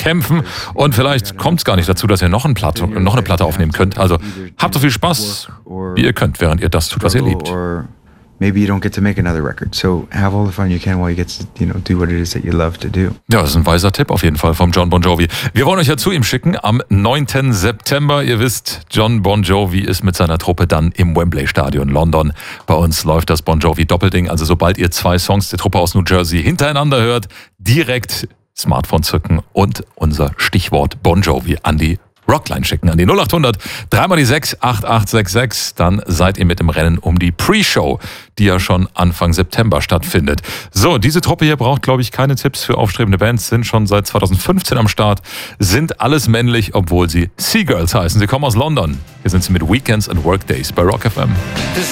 kämpfen und vielleicht kommt es gar nicht dazu, dass ihr noch eine Platte aufnehmen könnt. Also habt so viel Spaß, wie ihr könnt, während ihr das tut, was ihr liebt. Maybe you don't get to make another record. So have all the fun you can while you get to, do what it is that you love to do. Ja, das ist ein weiser Tipp auf jeden Fall vom Jon Bon Jovi. Wir wollen euch ja zu ihm schicken am 9. September. Ihr wisst, Jon Bon Jovi ist mit seiner Truppe dann im Wembley Stadion London. Bei uns läuft das Bon Jovi Doppelding. Also sobald ihr 2 Songs der Truppe aus New Jersey hintereinander hört, direkt Smartphone zücken und unser Stichwort Bon Jovi an die Rockline schicken, an die 0800 3x6 8866. Dann seid ihr mit im Rennen um die Pre-Show, die ja schon Anfang September stattfindet. So, diese Truppe hier braucht, glaube ich, keine Tipps für aufstrebende Bands, sind schon seit 2015 am Start, sind alles männlich, obwohl sie Seagirls heißen. Sie kommen aus London. Hier sind sie mit Weekends and Workdays bei Rock FM.